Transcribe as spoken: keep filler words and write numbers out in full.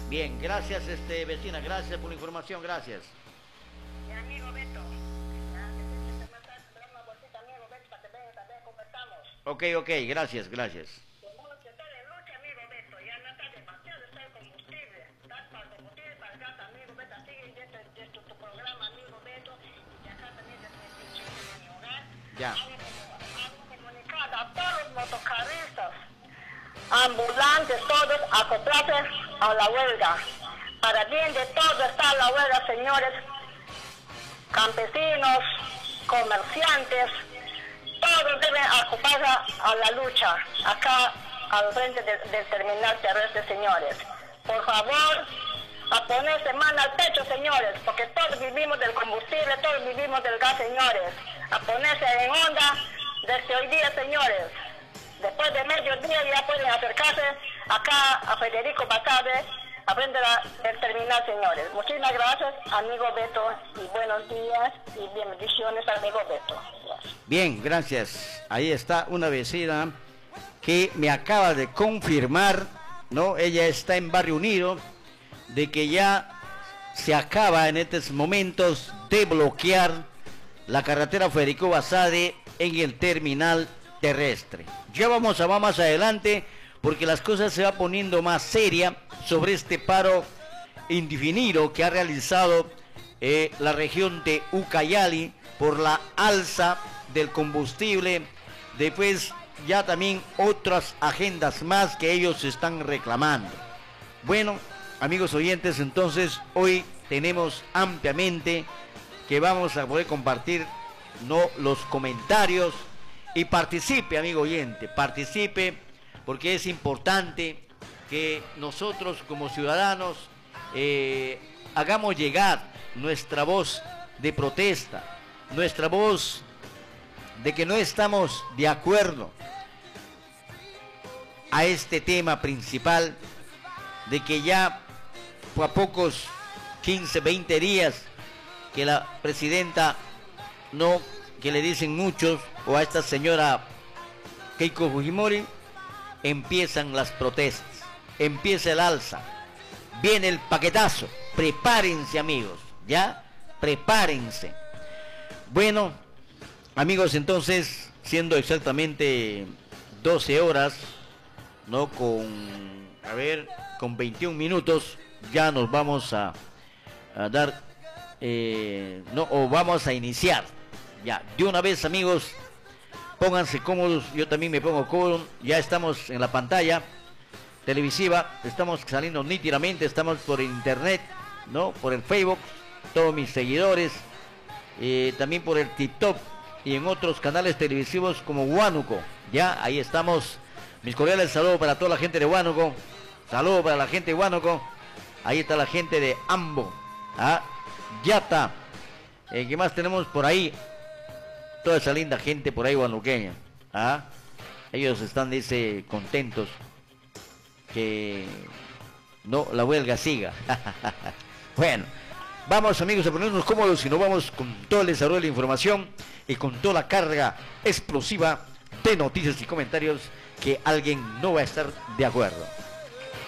Bien, gracias, este, vecina, gracias por la información, gracias. Mi amigo Beto, ya que te te mandas una bolsita, amigo Beto, para que vengas a ver cómo estamos. Ok, ok, gracias, gracias. Tenemos que estar en lucha, amigo Beto, ya no está demasiado, está el combustible. Estás para el combustible para el gas, amigo Beto, sigue desde, desde tu programa, amigo Beto, y acá también desde mi chico, de mi hogar. Ya. Hago, como, hago comunicado a todos los motocarristas, ambulantes, todos, a acoplarse a la huelga. Para bien de todos está la huelga, señores, campesinos, comerciantes, todos deben acoplarse a la lucha, acá al frente de- del terminal terrestre, señores. Por favor, a ponerse mano al pecho, señores, porque todos vivimos del combustible, todos vivimos del gas, señores. A ponerse en onda desde hoy día, señores. Después de mediodía ya pueden acercarse acá a Federico Basabe, a frente de la- del terminal, señores. Muchísimas gracias, amigo Beto, y buenos días y bendiciones, amigo Beto. Gracias. Bien, gracias. Ahí está una vecina que me acaba de confirmar, ¿no? Ella está en Barrio Unido, de que ya se acaba en estos momentos de bloquear la carretera Federico Basabe en el terminal terrestre. Ya vamos a va más adelante porque las cosas se va poniendo más seria sobre este paro indefinido que ha realizado eh, la región de Ucayali por la alza del combustible, después ya también otras agendas más que ellos están reclamando. Bueno, amigos oyentes, entonces hoy tenemos ampliamente que vamos a poder compartir, no, los comentarios, y participe, amigo oyente, participe, porque es importante que nosotros como ciudadanos eh, hagamos llegar nuestra voz de protesta, nuestra voz de que no estamos de acuerdo a este tema principal, de que ya fue a pocos quince, veinte días que la presidenta, no, que le dicen muchos, o a esta señora Keiko Fujimori, empiezan las protestas, empieza el alza, viene el paquetazo, prepárense, amigos, ya, prepárense. Bueno, amigos, entonces, siendo exactamente doce horas, ¿no? Con, a ver, con veintiún minutos, ya nos vamos a, a dar, eh, no, o vamos a iniciar, ya, de una vez, amigos, pónganse cómodos, yo también me pongo cómodo, ya estamos en la pantalla televisiva, estamos saliendo nítidamente, estamos por internet, ¿no? Por el Facebook, todos mis seguidores, eh, también por el TikTok y en otros canales televisivos como Huánuco, ya, ahí estamos. Mis cordiales saludos para toda la gente de Huánuco, saludos para la gente de Huánuco, ahí está la gente de Ambo, ¿ah? Yata, eh, ¿qué más tenemos por ahí? Toda esa linda gente por ahí huanuqueña, ¿ah? Ellos están, dice, contentos que no la huelga siga. Bueno, vamos, amigos, a ponernos cómodos y nos vamos con todo el desarrollo de la información y con toda la carga explosiva de noticias y comentarios que alguien no va a estar de acuerdo.